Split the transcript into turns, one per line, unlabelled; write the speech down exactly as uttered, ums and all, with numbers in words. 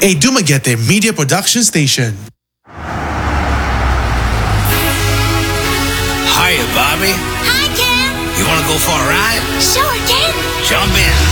a Dumaguete media production station.
Hiya, Bobby.
Hi, Ken.
You want to go for a ride?
Sure, Ken.
Jump in.